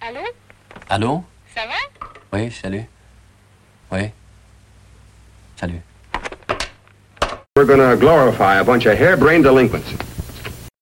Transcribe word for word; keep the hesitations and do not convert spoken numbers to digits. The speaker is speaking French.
Allô? Allô? Ça va? Oui, salut. Oui. Salut. We're gonna glorify a bunch of harebrained delinquents.